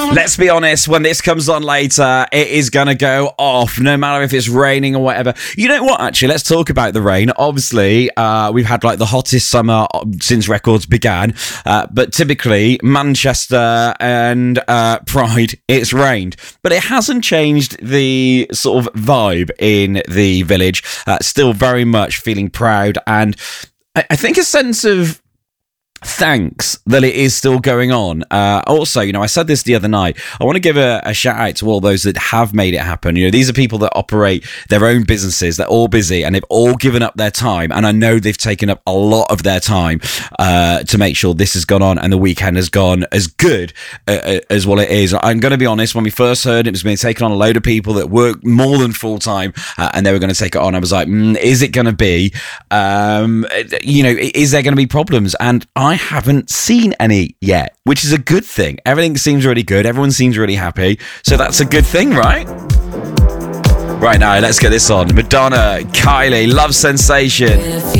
Let's be honest, when this comes on later, it is going to go off, no matter if it's raining or whatever. You know what, actually, let's talk about the rain. Obviously, we've had like the hottest summer since records began, but typically, Manchester and Pride, it's rained. But it hasn't changed the sort of vibe in the village. Still very much feeling proud, and I think a sense of thanks that it is still going on. Also, I said this the other night. I want to give a shout out to all those that have made it happen. These are people that operate their own businesses. They're all busy and they've all given up their time. And I know they've taken up a lot of their time to make sure this has gone on and the weekend has gone as good as what it is. I'm going to be honest. When we first heard it was being taken on a load of people that work more than full time and they were going to take it on, I was like, is it going to be? Is there going to be problems? And I haven't seen any yet, which is a good thing. Everything seems really good. Everyone seems really happy. So that's a good thing, right? Right now, let's get this on. Madonna, Kylie, Love Sensation.